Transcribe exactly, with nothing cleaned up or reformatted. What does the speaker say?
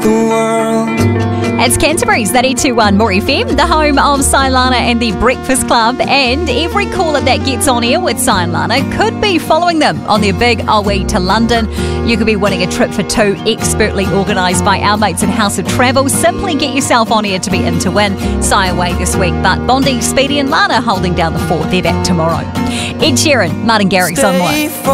the world. It's Canterbury's eighty-two point one More F M, the home of Sailana and the Breakfast Club, and every caller that gets on air with Sailana could be following them on their big Oe to London. You could be winning a trip for two, expertly organised by our mates at House of Travel. Simply get yourself on air to be in to win. Sai away this week, but Bondi, Speedy and Lana holding down the fort. They're back tomorrow. Ed Sheeran, Martin Garrix on one.